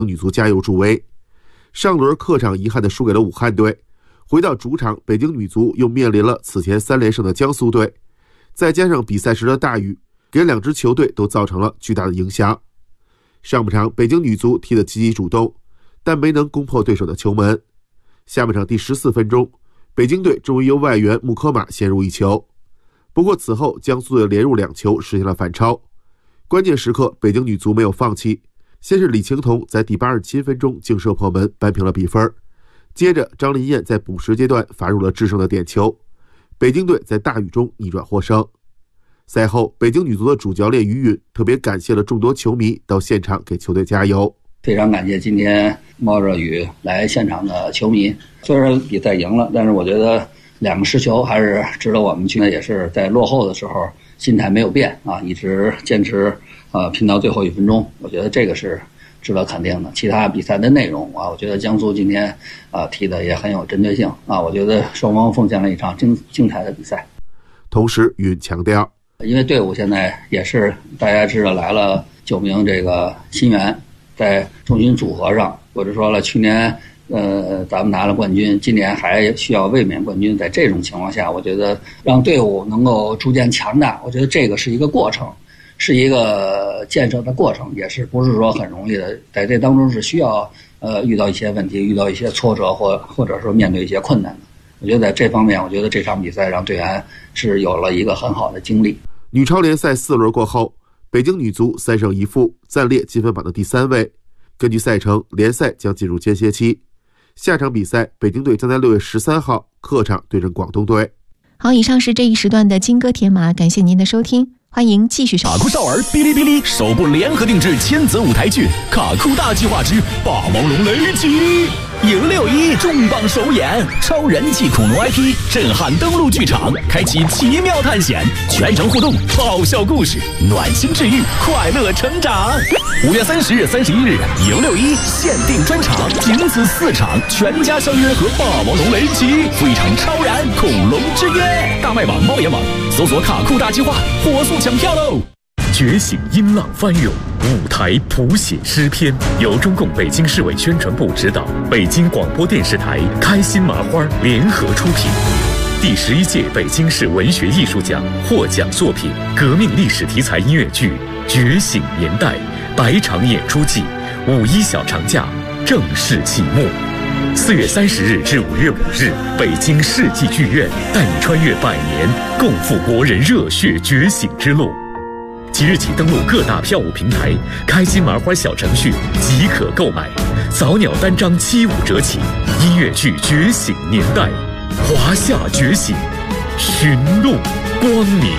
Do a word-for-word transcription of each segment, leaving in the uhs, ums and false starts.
女足加油助威。上轮客场遗憾地输给了武汉队，回到主场，北京女足又面临了此前三连胜的江苏队，再加上比赛时的大雨，给两支球队都造成了巨大的影响。上半场北京女足踢得积极主动，但没能攻破对手的球门。下半场第十四分钟，北京队终于由外援穆科马先入一球，不过此后江苏队连入两球实现了反超。关键时刻北京女足没有放弃，先是李晴彤在第八十七分钟劲射破门扳平了比分，接着张琳艳在补时阶段罚入了制胜的点球，北京队在大雨中逆转获胜。赛后北京女足的主教练于允特别感谢了众多球迷到现场给球队加油， 非常感谢今天冒着雨来现场的球迷。虽然比赛赢了，但是我觉得两个失球还是值得我们去，也是在落后的时候心态没有变啊，一直坚持呃拼到最后一分钟，我觉得这个是值得肯定的。其他比赛的内容啊，我觉得江苏今天啊踢的也很有针对性啊，我觉得双方奉献了一场精精彩的比赛。 同时允强调， 因为队伍现在也是大家知道来了九名这个新援，在重新组合上，我就说了，去年呃咱们拿了冠军，今年还需要卫冕冠军，在这种情况下，我觉得让队伍能够逐渐强大，我觉得这个是一个过程，是一个建设的过程，也是不是说很容易的，在这当中是需要呃遇到一些问题，遇到一些挫折，或或者说面对一些困难的。我觉得在这方面，我觉得这场比赛让队员是有了一个很好的经历。 女超联赛四轮过后，北京女足三胜一负，暂列积分榜的第三位。根据赛程，联赛将进入间歇期。下场比赛，北京队将在六月十三号客场对阵广东队。 好，以上是这一时段的金歌铁马，感谢您的收听，欢迎继续收听。 卡酷少儿哔哩哔哩首部联合定制千子舞台剧《卡酷大计划之霸王龙雷击》。迎六一重磅首演，超人气恐龙 I P 震撼登陆剧场，开启奇妙探险，全程互动，爆笑故事，暖心治愈，快乐成长。五月三十日、三十一日，迎六一限定专场，仅此四场，全家相约和霸王龙雷击，赴一场超燃恐龙之约。大麦网、猫眼网搜索“卡酷大计划”，火速抢票喽！ 觉醒音浪翻涌，舞台谱写诗篇，由中共北京市委宣传部指导，北京广播电视台开心麻花联合出品。第十一届北京市文学艺术奖获奖作品革命历史题材音乐剧《觉醒年代》百场演出季，五一小长假正式启幕。四月三十日至五月五日，北京世纪剧院带你穿越百年，共赴国人热血觉醒之路。即日起登录各大票务平台，开心麻花小程序即可购买，早鸟单张七五折起。音乐剧《觉醒年代》，华夏觉醒，寻路光明。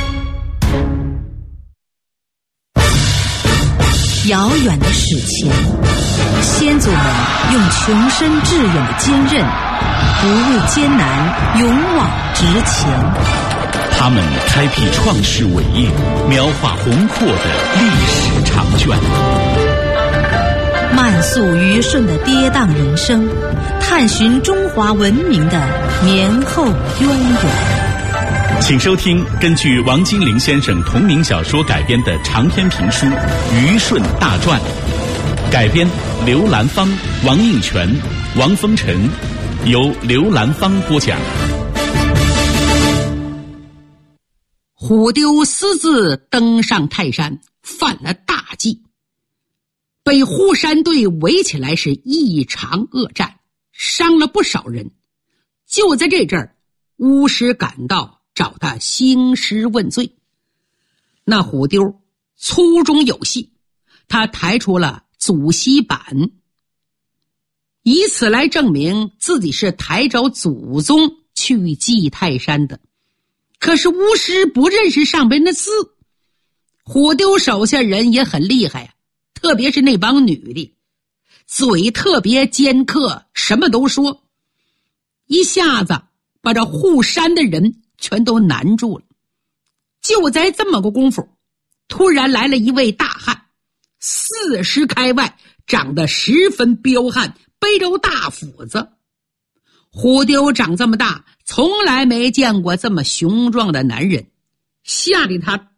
遥远的史前，先祖们用穷身致远的坚韧，不畏艰难，勇往直前。 他们开辟创世伟业，描画宏阔的历史长卷， 慢速愚顺的跌宕人生，探寻中华文明的年后渊源。 请收听根据王金陵先生同名小说改编的长篇评书《虞舜大传》，改编刘兰芳、王应权、王风尘，由刘兰芳播讲。 虎丢私自登上泰山，犯了大忌，被护山队围起来，是一场恶战，伤了不少人。就在这阵儿，巫师赶到，找他兴师问罪。那虎丢粗中有细，他抬出了祖籍版，以此来证明自己是抬着祖宗去祭泰山的。可是巫师不认识上边的字，虎丢手下人也很厉害呀、啊，特别是那帮女的，嘴特别尖刻，什么都说，一下子把这护山的人全都难住了。就在这么个功夫，突然来了一位大汉，四十开外，长得十分彪悍，背着大斧子。虎丢长这么大，从来没见过这么雄壮的男人，吓得他